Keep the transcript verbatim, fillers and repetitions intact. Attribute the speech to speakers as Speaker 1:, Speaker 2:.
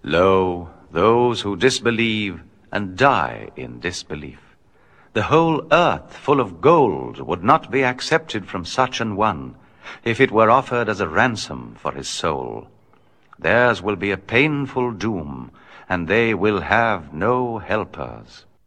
Speaker 1: Lo, those who disbelieve and die in disbelief. The whole earth full of gold would not be accepted from such an one, if it were offered as a ransom for his soul. Theirs will be a painful doom, and they will have no helpers.